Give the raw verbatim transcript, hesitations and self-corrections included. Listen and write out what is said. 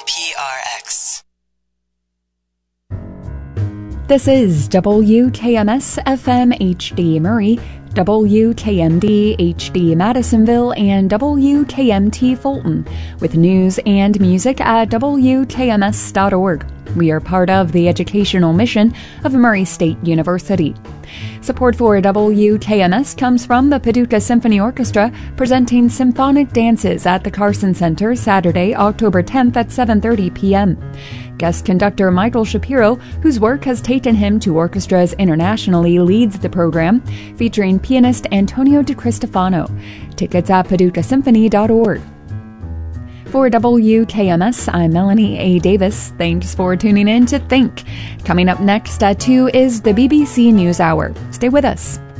P R X. This is W K M S F M H D Murray, W K M D H D Madisonville, and W K M T Fulton, with news and music at W K M S dot org. We are part of the educational mission of Murray State University. Support for W K M S comes from the Paducah Symphony Orchestra, presenting symphonic dances at the Carson Center Saturday, October tenth at seven thirty p.m. Guest conductor Michael Shapiro, whose work has taken him to orchestras internationally, leads the program, featuring pianist Antonio DiCristofano. Tickets at paducah symphony dot org. For W K M S, I'm Melanie A. Davis. Thanks for tuning in to Think. Coming up next at two is the B B C NewsHour. Stay with us.